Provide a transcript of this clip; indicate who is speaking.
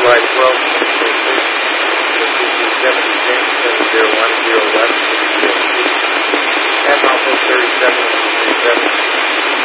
Speaker 1: July 12th, 2023, 7010 West, and Alpha 3737.